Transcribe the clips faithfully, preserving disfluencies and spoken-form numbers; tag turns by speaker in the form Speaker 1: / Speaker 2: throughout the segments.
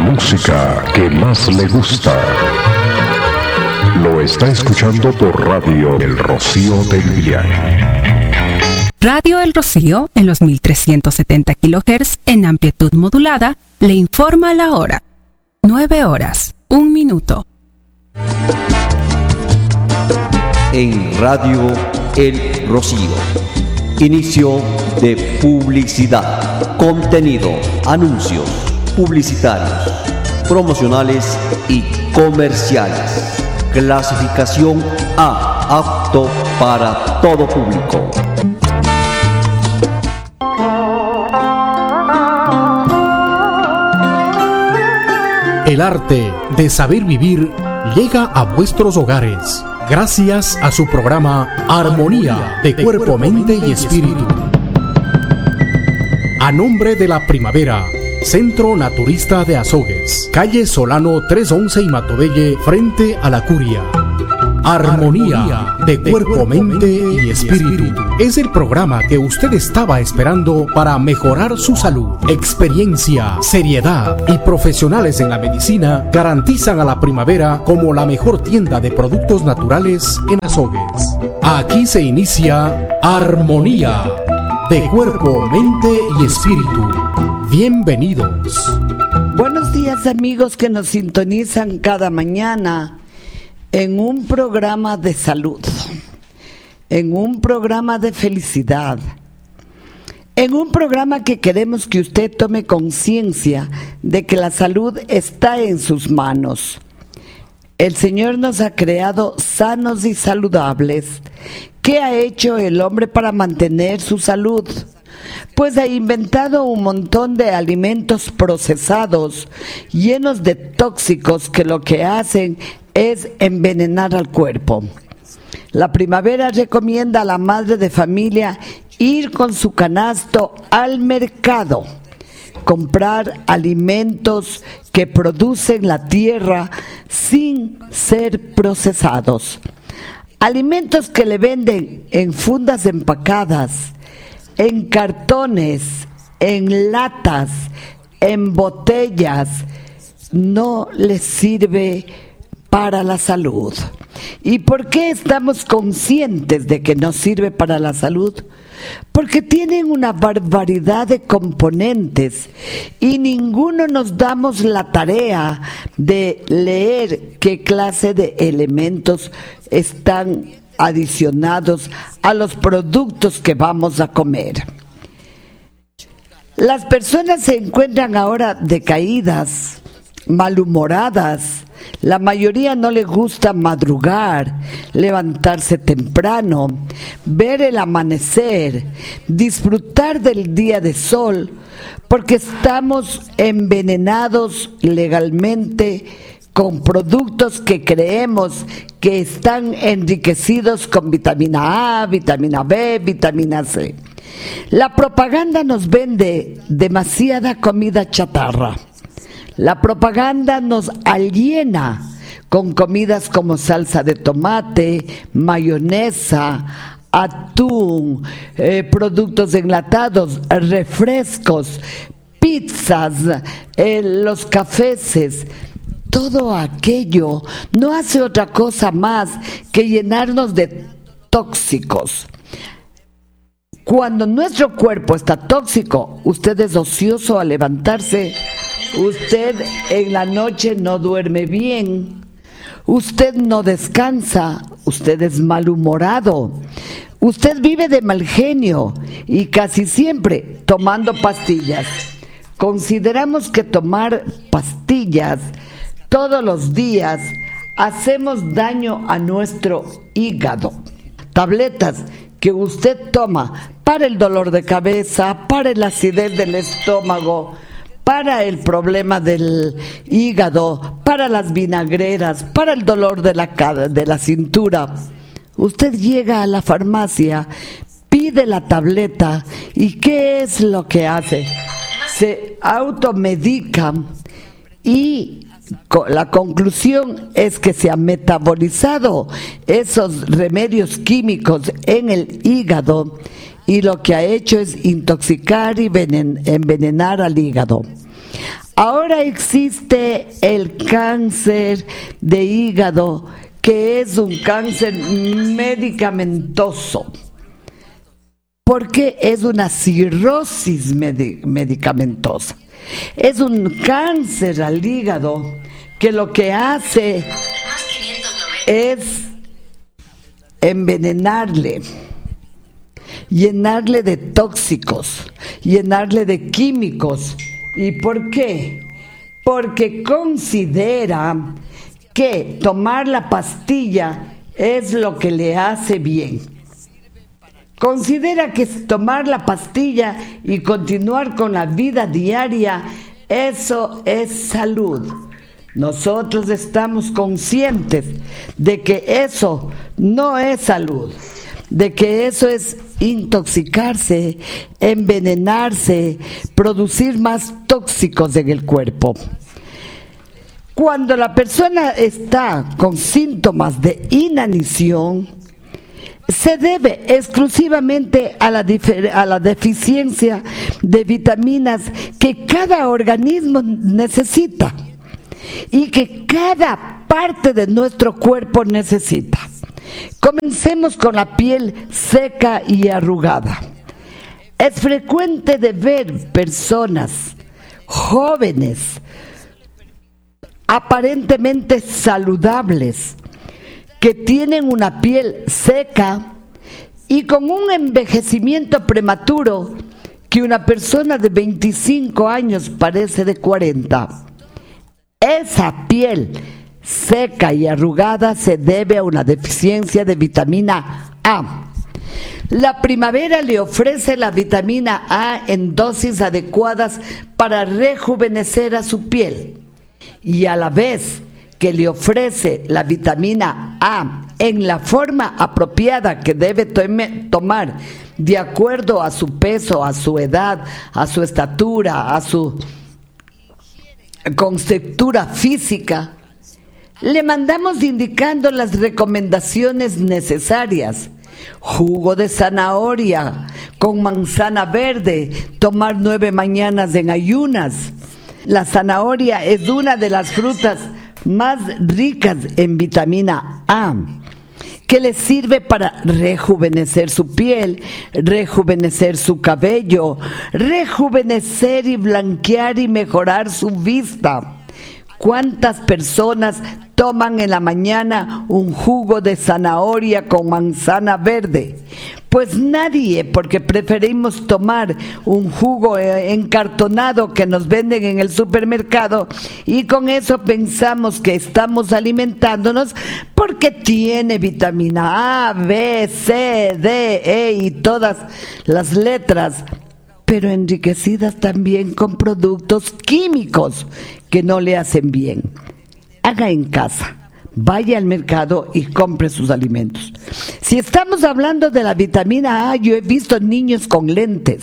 Speaker 1: música que más le gusta. Lo está escuchando por Radio El Rocío del Viaje.
Speaker 2: Radio El Rocío, en los mil trescientos setenta kilohertz en amplitud modulada, le informa la hora. nueve horas, un minuto.
Speaker 3: En Radio El Rocío, inicio de publicidad, contenido, anuncios publicitarios, promocionales y comerciales. Clasificación A, apto para todo público.
Speaker 4: El arte de saber vivir llega a vuestros hogares gracias a su programa Armonía de Cuerpo, Mente y Espíritu. A nombre de la Primavera, Centro Naturista de Azogues, calle Solano trescientos once y Matobelle, frente a la Curia. Armonía de Cuerpo, Mente y Espíritu es el programa que usted estaba esperando para mejorar su salud. Experiencia, seriedad y profesionales en la medicina garantizan a la Primavera como la mejor tienda de productos naturales en Azogues. Aquí se inicia Armonía de Cuerpo, Mente y Espíritu. Bienvenidos.
Speaker 5: Buenos días, amigos que nos sintonizan cada mañana en un programa de salud, en un programa de felicidad, en un programa que queremos que usted tome conciencia de que la salud está en sus manos. El Señor nos ha creado sanos y saludables. ¿Qué ha hecho el hombre para mantener su salud? Pues ha inventado un montón de alimentos procesados, llenos de tóxicos que lo que hacen es envenenar al cuerpo. La Primavera recomienda a la madre de familia ir con su canasto al mercado, comprar alimentos que producen la tierra sin ser procesados. Alimentos que le venden en fundas empacadas, en cartones, en latas, en botellas, no les sirve para la salud. ¿Y por qué estamos conscientes de que no sirve para la salud? Porque tienen una barbaridad de componentes y ninguno nos damos la tarea de leer qué clase de elementos están adicionados a los productos que vamos a comer. Las personas se encuentran ahora decaídas, malhumoradas. La mayoría no les gusta madrugar, levantarse temprano, ver el amanecer, disfrutar del día de sol, porque estamos envenenados legalmente con productos que creemos que están enriquecidos con vitamina A, vitamina B, vitamina C. La propaganda nos vende demasiada comida chatarra. La propaganda nos aliena con comidas como salsa de tomate, mayonesa, atún, eh, productos enlatados, refrescos, pizzas, eh, los cafés. Todo aquello no hace otra cosa más que llenarnos de tóxicos. Cuando nuestro cuerpo está tóxico, usted es ocioso al levantarse, usted en la noche no duerme bien, usted no descansa, usted es malhumorado, usted vive de mal genio y casi siempre tomando pastillas. Consideramos que tomar pastillas todos los días hacemos daño a nuestro hígado. Tabletas que usted toma para el dolor de cabeza, para la acidez del estómago, para el problema del hígado, para las vinagreras, para el dolor de la, de la cintura. Usted llega a la farmacia, pide la tableta y ¿qué es lo que hace? Se automedica y la conclusión es que se han metabolizado esos remedios químicos en el hígado y lo que ha hecho es intoxicar y envenenar al hígado. Ahora existe el cáncer de hígado, que es un cáncer medicamentoso, porque es una cirrosis med- medicamentosa. Es un cáncer al hígado que lo que hace es envenenarle, llenarle de tóxicos, llenarle de químicos. ¿Y por qué? Porque considera que tomar la pastilla es lo que le hace bien. Considera que tomar la pastilla y continuar con la vida diaria, eso es salud. Nosotros estamos conscientes de que eso no es salud, de que eso es intoxicarse, envenenarse, producir más tóxicos en el cuerpo. Cuando la persona está con síntomas de inanición, se debe exclusivamente a la, a la deficiencia de vitaminas que cada organismo necesita y que cada parte de nuestro cuerpo necesita. Comencemos con la piel seca y arrugada. Es frecuente de ver personas jóvenes, aparentemente saludables, que tienen una piel seca y con un envejecimiento prematuro que una persona de veinticinco años parece de cuarenta. Esa piel seca y arrugada se debe a una deficiencia de vitamina A. La primavera le ofrece la vitamina A en dosis adecuadas para rejuvenecer a su piel, y a la vez que le ofrece la vitamina A en la forma apropiada que debe tome, tomar de acuerdo a su peso, a su edad, a su estatura, a su conceptura física, le mandamos indicando las recomendaciones necesarias. Jugo de zanahoria con manzana verde, tomar nueve mañanas en ayunas. La zanahoria es una de las frutas más ricas en vitamina A, que le sirve para rejuvenecer su piel, rejuvenecer su cabello, rejuvenecer y blanquear y mejorar su vista. ¿Cuántas personas toman en la mañana un jugo de zanahoria con manzana verde? Pues nadie, porque preferimos tomar un jugo encartonado que nos venden en el supermercado y con eso pensamos que estamos alimentándonos porque tiene vitamina A, B, C, D, E y todas las letras, pero enriquecidas también con productos químicos que no le hacen bien. Haga en casa, vaya al mercado y compre sus alimentos. Si estamos hablando de la vitamina A, yo he visto niños con lentes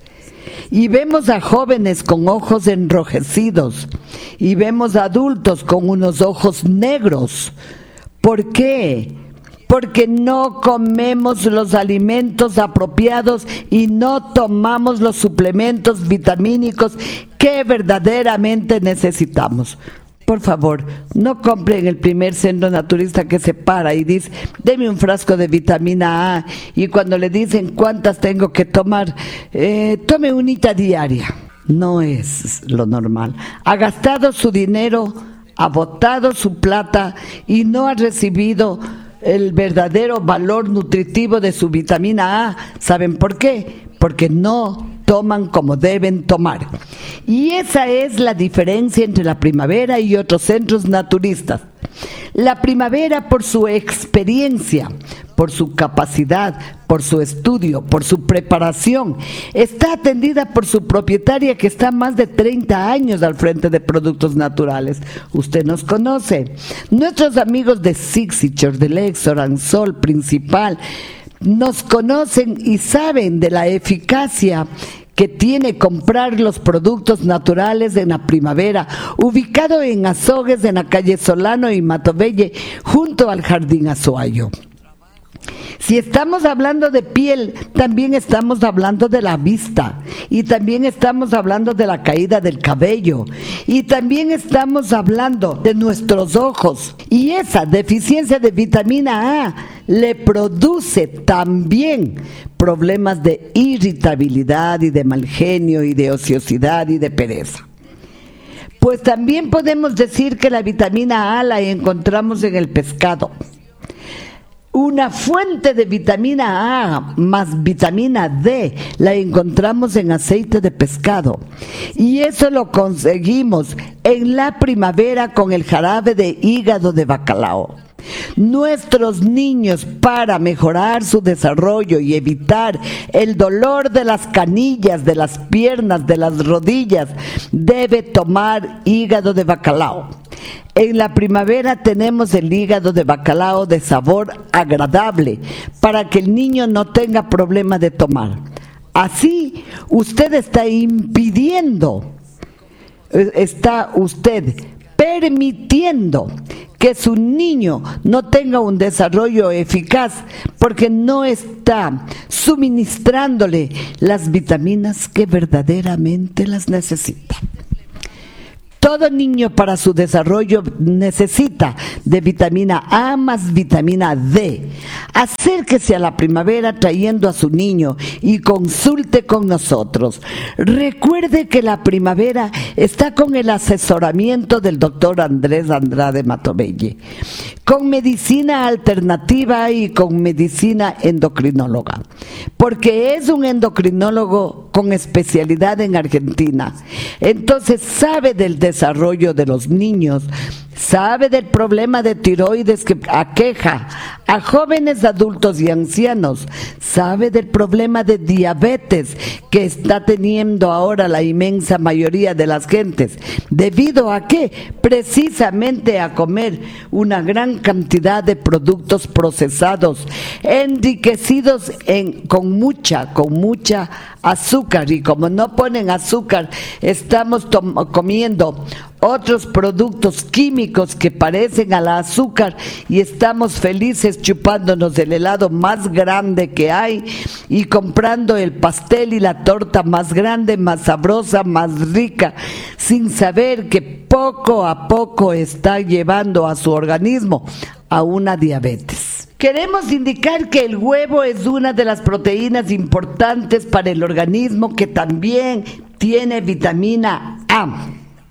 Speaker 5: y vemos a jóvenes con ojos enrojecidos y vemos a adultos con unos ojos negros. ¿Por qué? Porque no comemos los alimentos apropiados y no tomamos los suplementos vitamínicos que verdaderamente necesitamos. Por favor, no compre en el primer centro naturista que se para y dice, deme un frasco de vitamina A, y cuando le dicen cuántas tengo que tomar, eh, tome unita diaria. No es lo normal. Ha gastado su dinero, ha botado su plata y no ha recibido el verdadero valor nutritivo de su vitamina A. ¿Saben por qué? Porque no toman como deben tomar. Y esa es la diferencia entre la primavera y otros centros naturistas. La primavera, por su experiencia, por su capacidad, por su estudio, por su preparación, está atendida por su propietaria, que está más de treinta años al frente de productos naturales. Usted nos conoce. Nuestros amigos de Sixichor, de Lexor, Ansol, Principal, nos conocen y saben de la eficacia que tiene comprar los productos naturales en la primavera, ubicado en Azogues, en la calle Solano y Matovelle, junto al Jardín Azuayo. Si estamos hablando de piel, también estamos hablando de la vista, y también estamos hablando de la caída del cabello, y también estamos hablando de nuestros ojos. Y esa deficiencia de vitamina A le produce también problemas de irritabilidad y de mal genio y de ociosidad y de pereza. Pues también podemos decir que la vitamina A la encontramos en el pescado. Una fuente de vitamina A más vitamina D la encontramos en aceite de pescado, y eso lo conseguimos en la primavera con el jarabe de hígado de bacalao. Nuestros niños, para mejorar su desarrollo y evitar el dolor de las canillas, de las piernas, de las rodillas, debe tomar hígado de bacalao. En la primavera tenemos el hígado de bacalao de sabor agradable para que el niño no tenga problema de tomar. Así, usted está impidiendo, está usted permitiendo que su niño no tenga un desarrollo eficaz porque no está suministrándole las vitaminas que verdaderamente las necesita. Todo niño para su desarrollo necesita de vitamina A más vitamina D. Acérquese a la primavera trayendo a su niño y consulte con nosotros. Recuerde que la primavera está con el asesoramiento del doctor Andrés Andrade Matobelle, con medicina alternativa y con medicina endocrinóloga, porque es un endocrinólogo con especialidad en Argentina. Entonces sabe del desarrollo desarrollo de los niños, sabe del problema de tiroides que aqueja a jóvenes, adultos y ancianos, sabe del problema de diabetes que está teniendo ahora la inmensa mayoría de las gentes, debido a que precisamente a comer una gran cantidad de productos procesados, enriquecidos en, con mucha, con mucha azúcar, y como no ponen azúcar, estamos comiendo otros productos químicos que parecen a la azúcar y estamos felices chupándonos el helado más grande que hay y comprando el pastel y la torta más grande, más sabrosa, más rica, sin saber que poco a poco está llevando a su organismo a una diabetes. Queremos indicar que el huevo es una de las proteínas importantes para el organismo, que también tiene vitamina A,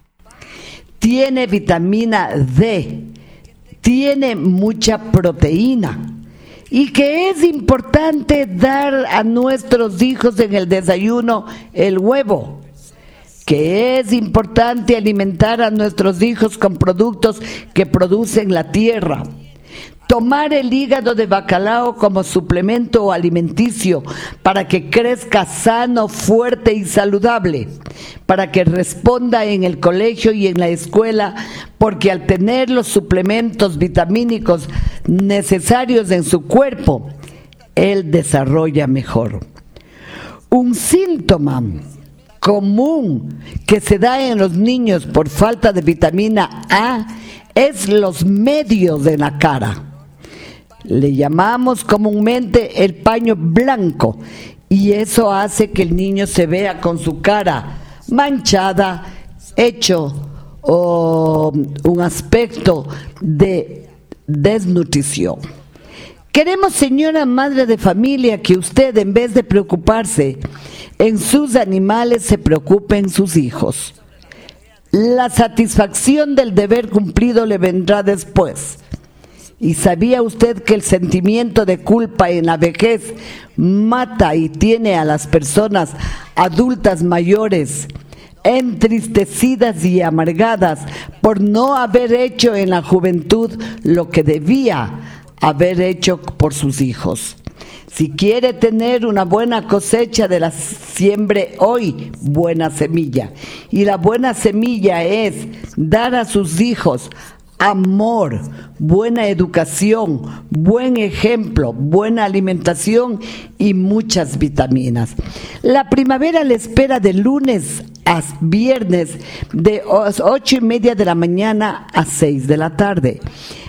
Speaker 5: tiene vitamina D, tiene mucha proteína, y que es importante dar a nuestros hijos en el desayuno el huevo, que es importante alimentar a nuestros hijos con productos que producen la tierra. Tomar el hígado de bacalao como suplemento alimenticio para que crezca sano, fuerte y saludable, para que responda en el colegio y en la escuela, porque al tener los suplementos vitamínicos necesarios en su cuerpo, él desarrolla mejor. Un síntoma común que se da en los niños por falta de vitamina A es los medios de la cara. Le llamamos comúnmente el paño blanco, y eso hace que el niño se vea con su cara manchada, hecho oh, un aspecto de desnutrición. Queremos, señora madre de familia, que usted, en vez de preocuparse en sus animales, se preocupe en sus hijos. La satisfacción del deber cumplido le vendrá después. ¿Y sabía usted que el sentimiento de culpa en la vejez mata y tiene a las personas adultas mayores entristecidas y amargadas por no haber hecho en la juventud lo que debía haber hecho por sus hijos? Si quiere tener una buena cosecha, de la siembre hoy buena semilla. Y la buena semilla es dar a sus hijos amor, buena educación, buen ejemplo, buena alimentación y muchas vitaminas. La primavera le espera de lunes a viernes de ocho y media de la mañana a seis de la tarde.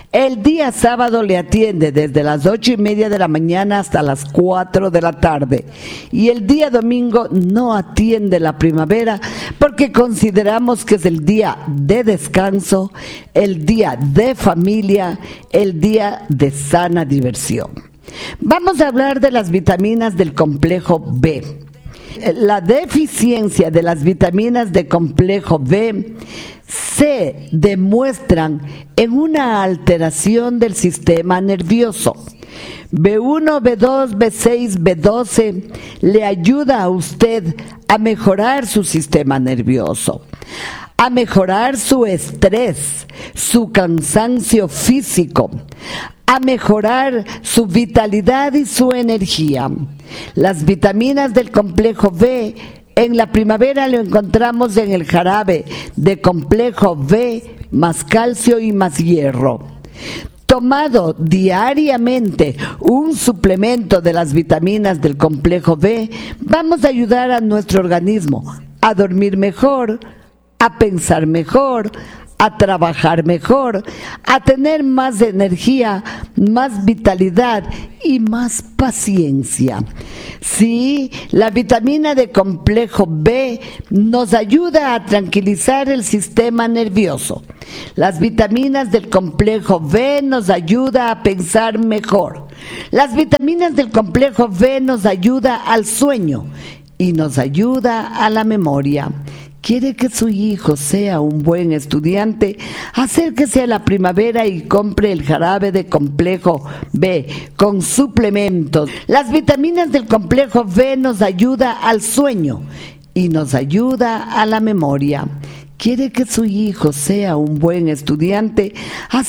Speaker 5: El día sábado le atiende desde las ocho y media de la mañana hasta las cuatro de la tarde. Y el día domingo no atiende la primavera porque consideramos que es el día de descanso, el día de familia, el día de sana diversión. Vamos a hablar de las vitaminas del complejo B. La deficiencia de las vitaminas de complejo B se demuestran en una alteración del sistema nervioso. B uno, B dos, B seis, B doce le ayuda a usted a mejorar su sistema nervioso, a mejorar su estrés, su cansancio físico, a mejorar su vitalidad y su energía. Las vitaminas del complejo B en la primavera lo encontramos en el jarabe de complejo B más calcio y más hierro. Tomado diariamente un suplemento de las vitaminas del complejo B, vamos a ayudar a nuestro organismo a dormir mejor, a pensar mejor, a trabajar mejor, a tener más energía, más vitalidad y más paciencia. Sí, la vitamina de complejo B nos ayuda a tranquilizar el sistema nervioso. Las vitaminas del complejo B nos ayuda a pensar mejor. Las vitaminas del complejo B nos ayuda al sueño y nos ayuda a la memoria. ¿Quiere que su hijo sea un buen estudiante? Acérquese a la primavera y compre el jarabe de complejo B con suplementos. Las vitaminas del complejo B nos ayuda al sueño y nos ayuda a la memoria. ¿Quiere que su hijo sea un buen estudiante?